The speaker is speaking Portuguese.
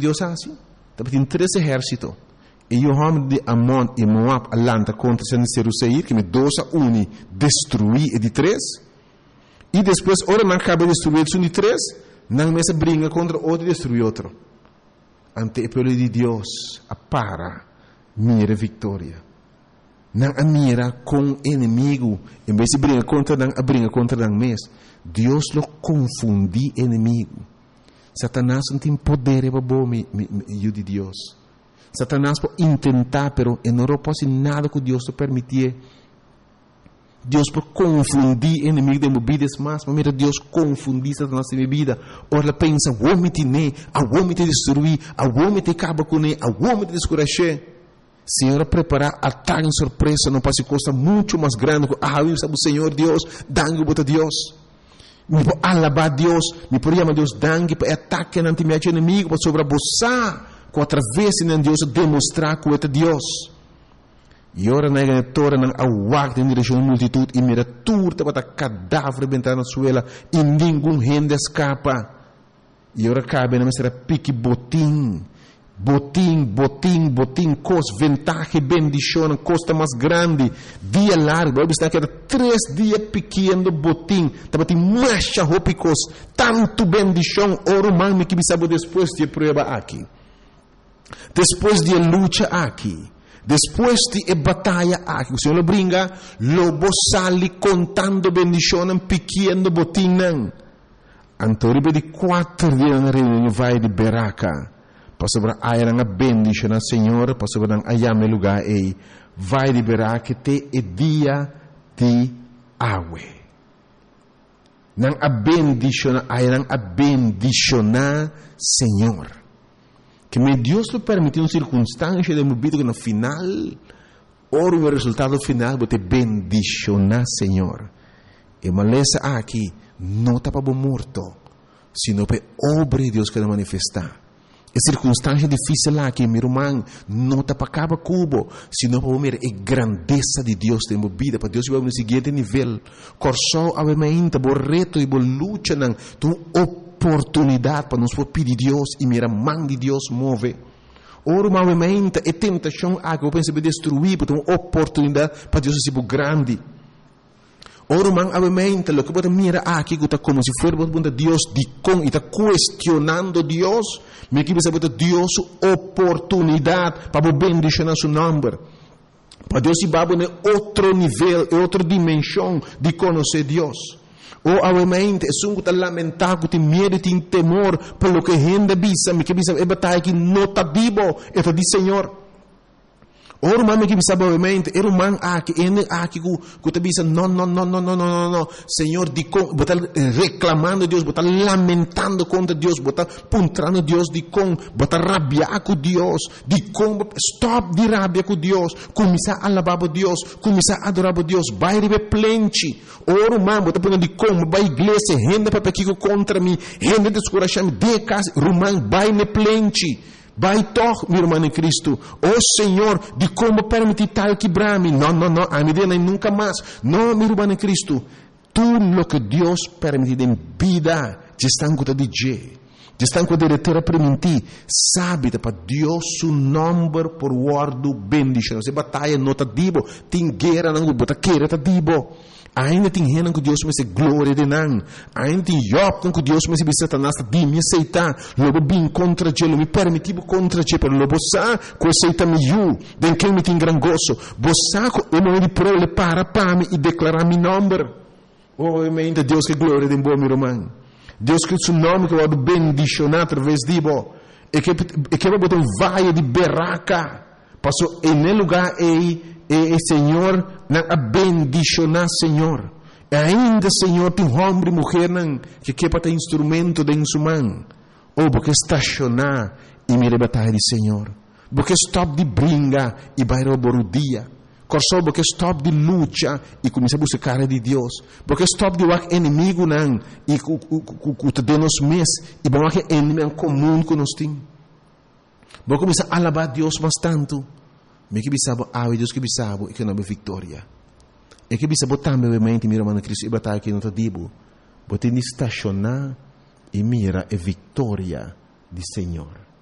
Deus assim. Tem 3 exércitos. E o homem de Amon e Moab alanta contra Seir, que me 2-1 destruir e de 3. E depois, ora não acaba de destruir um de 3, não me se brinca contra outro e destruir outro. Ante o povo de Deus, para mira vitória. Não a mira com inimigo, em vez de brincar contra não a brinca contra não mesmo. Deus lo confundi inimigo. Satanás não tem poder para de Deus. Satanás pode tentar, pero não pode nada que Deus te permitir. Deus pode confundir inimigo de minha vida, mas mira, Deus confundir Satanás de minha vida. Ora pensa, vou me tener, vou me destruir, vou me acabar com ele, vou me descuracher. Senhor, preparar ataque surpresa, não pode costa muito mais grande. Sabe o Senhor Deus, dangue para Deus. Me pode alabar Deus, me pode chamar Deus dangue para ataque ante meu inimigo, para sobreabusar. Através de Deus demonstrar que é Deus. E ora na igreja não awak em direção à multitud e mira turta para cadáver bentar na suela e nenhum gente escapa. E ora cabe na será pique botim, cos ventaja bendição, costa mais grande, dia largo, está que era 3 dias pequeno botim, estava tem marcha ropicos, tanto bendição, ora humano que sabe depois de prova aqui. Depois de luta aqui, depois de batalha aqui, o Senhor brinca, lobo sali contando bendição pequeno botim. Antoribe de 4 dias na reunião vai de Beraca, para sobre a era bendição na Senhor, para sobre a ayame lugar aí, vai de Beraca te e dia de água. Não a bendição, a era bendicionar Senhor. Que me Deus lhe permitiu uma circunstância de minha vida que no final, ora o resultado final, vou te bendicionar, Senhor. E maleza aqui, não está para morto, sino para obra de Deus que vai manifestar. E circunstância difícil aqui, meu irmão, não está para cada cubo, sino para ver a grandeza de Deus em minha vida, para Deus vai no seguinte nível. Corso, obviamente, por reto e por luta, tu oportunidade para nos pedir Deus e mira mão de Deus move. Ora, movimento e tentação que eu penso destruir, porque uma oportunidade para Deus ser grande. Ora, movimento, o que você mira aqui, que está como se fosse Deus de com e está questionando Deus, me que você Deus oportunidade para bendicionar seu nome. Para Deus se vai em outro nível, em outra dimensão de conhecer Deus. Ou obviamente, é um que lamentar, que tem medo, tem temor, pelo que a gente bisa, me que bisa é batalha que não está vivo, é de Senhor. Ora, mami que bisa obviamente, era um man aqui, que te bisa, não, Senhor, de com, botar reclamando Deus, botar lamentando contra Deus, botar puntrando Deus, de com, botar rabiar com Deus, de com, stop de rabia com Deus, começar a alabar Deus, começar a adorar Deus, vai receber plente. Ora, mami, botar punhando de com, vai igreja, gente para pequeno contra mim, gente descorachando, de casa, romano, vai ne plente. Vai toch, meu irmão em Cristo. Oh Senhor, de como permitir tal quebrar-me? Não, a medida nunca mais. Não, meu irmão em Cristo. Tudo o que Deus permite em vida, te estão com de G. Te estão com de terra permitir. Sabe, para Deus, o nome por guardo bendição. Se batalha não está dibo. Tem guerra, não está querer está dibo. Ainda tem gente que Deus me se glória de não. Ainda tem Job que Deus me se Satanás de me aceitar. Logo bem contra ele, me permitiu contra ele, pero logo sa que aceita me eu, den quem me tem gran gozo. Bosa o me de prole para me e declarar meu nome. Obviamente Deus que glória de bom meu irmão. Deus que seu nome que vai bendicionar através de bo. E que vai botar vai de Beraca. Passou em lugar aí e Senhor, na bendicionar Senhor. E ainda Senhor, tem homem e mulher que quer ter instrumento de insumão. Ou porque estacionar e me batalha de Senhor. Porque stop de brinca e vai roubar o dia. Corso porque stop de luta e começa a buscar de Deus. Porque stop de o inimigo não e o te dê nos mês e bom que inimigo comum que nós temos. Vou começar a alabar Deus mais tanto. Me que bisabo, Deus que bisabo, e que não é vitória. E que bisabo também, obviamente, meu irmão Cristo, e batalha que não está dibo. Bote estacionar e mira a vitória do Senhor.